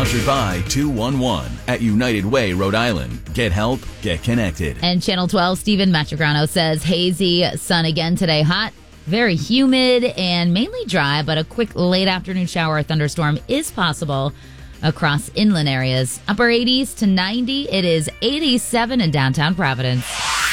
Sponsored by 211 at United Way, Rhode Island. Get help, get connected. And Channel 12, Steven Matrigrano says hazy sun again today. Hot, very humid, and mainly dry, but a quick late afternoon shower or thunderstorm is possible across inland areas. Upper 80s to 90. It is 87 in downtown Providence.